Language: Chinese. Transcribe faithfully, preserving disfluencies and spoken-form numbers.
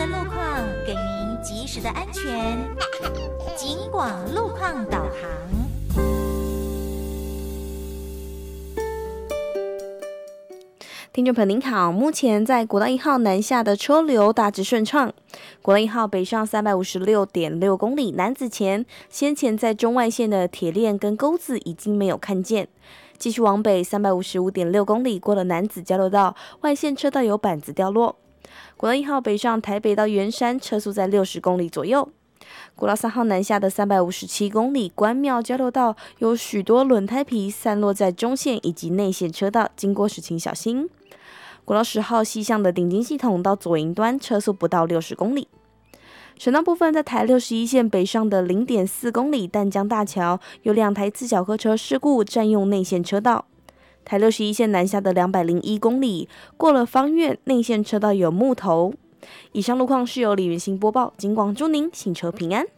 的路况，给您及时的安全。警广路况导航。 听众朋友您好，目前在国道一号南下的车流大致顺畅。国道一号北上三百五十六点六公里，南子前先前在中外线的铁链跟钩子已经没有看见。继续往北三百五十五点六公里，过了南子交流道，外线车道有板子掉落。国道一号北上台北到圆山，车速在六十公里左右。国道三号南下的三百五十七公里，关庙交流道有许多轮胎皮散落在中线以及内线车道，经过时请小心。国道十号西向的顶金系统到左营端，车速不到六十公里。省道部分，在台六十一线北上的 零点四公里淡江大桥，有两台自小客车事故占用内线车道。台六十一线南下的两百零一公里，过了芳苑，内线车道有木头。以上路况是由李元兴播报，警广祝您行车平安。